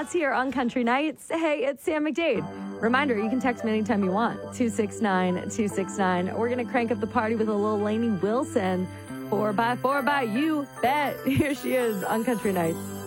thoughts here on Country Nights. Hey, it's Sam McDade. Reminder, you can text me anytime you want. 269-269. We're going to crank up the party with a little Lainey Wilson. 4x4 by You Bet. Here she is on Country Nights.